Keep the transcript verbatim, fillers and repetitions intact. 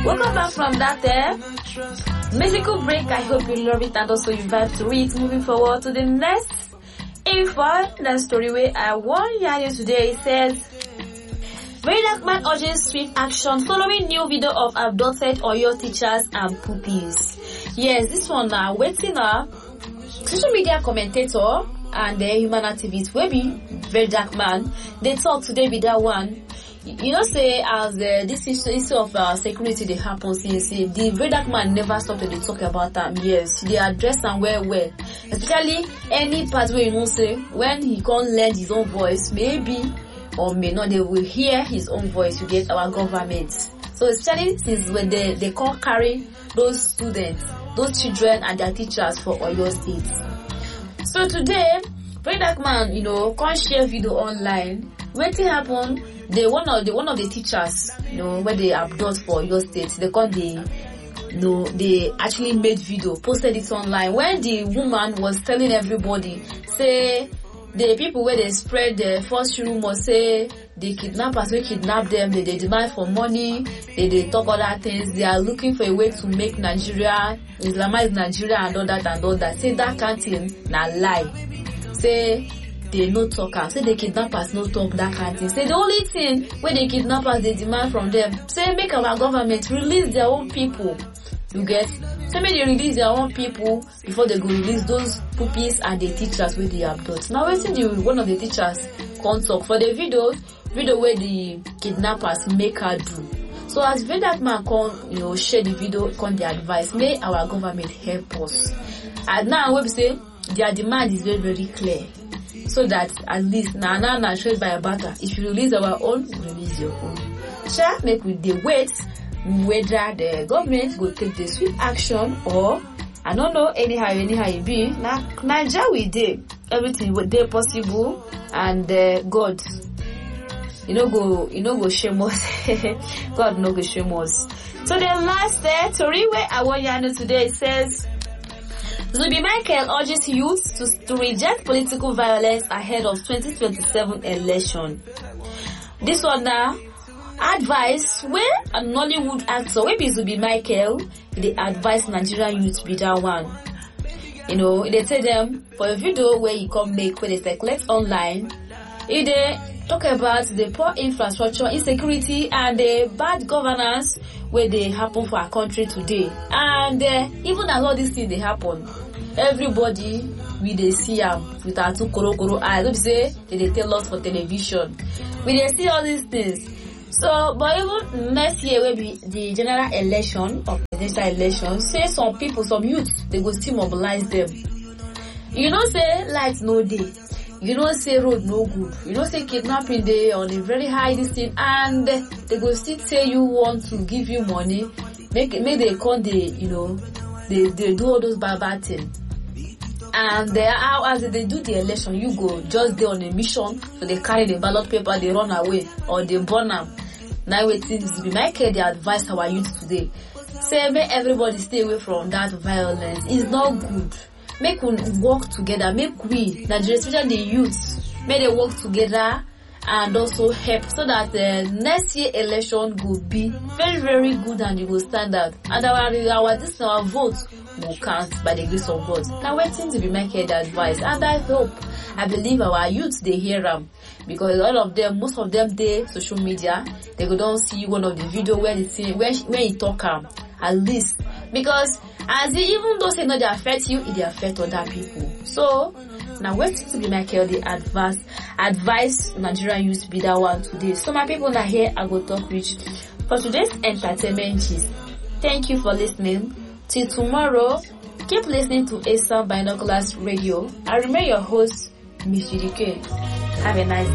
Welcome back from that uh, musical break. I hope you love it and also you vibe to it. Moving forward to the next info, that story where I want you today. It says, Very Dark Man urges swift action following new video of abducted Oyo teachers and pupils. Yes, this one now, waiting now. Social media commentator and the human activist, maybe Very Dark Man, they talk today with that one. You know, say as uh, this issue, issue of uh, security they happen, see, see, the Very Dark Man never stopped to talk about them. Yes, they address them well, well. Especially any part where you know, say when he can't lend his own voice, maybe or may not, they will hear his own voice. You get our government. So especially since when they they can't carry those students, those children and their teachers for Oyo State. So today, Very Dark Man, you know, can't share video online. When it happened, they one of the one of the teachers, you know, when they abduct for your state, they called the, you know, they actually made video, posted it online. When the woman was telling everybody, say the people where they spread the false rumor, say the kidnappers will kidnap them, they, they demand for money, they, they talk other things, they are looking for a way to make Nigeria, Islamize Nigeria and all that and all that. Say that can't na lie. Say they no talk am. Say the kidnappers no talk that kind of thing. Say the only thing when the kidnappers they demand from them, say make our government release their own people. You get? Say make they release their own people before they go release those pupils and the teachers where they abduct. Now waiting the one of the teachers can't talk for the video, video where the kidnappers make her do. So as Very Dark Man can, you know, share the video, can the advice, may our government help us. And now we say their demand is very very clear. So that at least na na na trade by a barter. If you release our own, release your own. Shall make with the wait whether the government will take the swift action or I don't know anyhow anyhow it be. Now Nigeria we did everything what they possible and uh, God, you know go you know go shame us. God no go shame us. So the last uh, story where I want you to know today says. Zubby Michael urges youth to, to reject political violence ahead of twenty twenty-seven election. This one now, advice where a Nollywood actor, where be Zubby Michael, they advise Nigerian youth to be that one. You know, they tell them for a video where you come make where they circulate online, if they talk about the poor infrastructure, insecurity, and the bad governance where they happen for our country today. And uh, even as all these things they happen, everybody we they see them with our two koro koro eyes. Don't say they, they tell us for television. We they see all these things. So, but even next year will be the general election or presidential election. Say some people, some youth, they go still mobilize them. You know, say lights no day. You know, say road no good. You know, say kidnapping day on a very high distance, and they go still say you want to give you money. Make make they come they you know they they do all those bad bad things. And they how as they do the election, you go just there on a mission, so they carry the ballot paper, they run away or they burn them. Now waiting to be my care, they advise our youth today. Say make everybody stay away from that violence. It's not good. Make we work together. Make we, Nigeria, especially the youth, make they work together and also help so that the uh, next year election will be very very good and you will stand out. And our our this our vote will count by the grace of God. Now waiting to be making the advice, and I hope, I believe our youth they hear them because all of them, most of them, they social media, they go down see one of the video where they see where where he talk um, at least because as they, even though say not they affect you, it they affect other people. So now waiting to be making the advice advice Nigerian youth to be that one today. So my people are here, I go talk with for today's entertainment gist. Thank you for listening. Till tomorrow, keep listening to A S A M Binoculars Radio. I remain your host, Miss Judike. Have a nice day.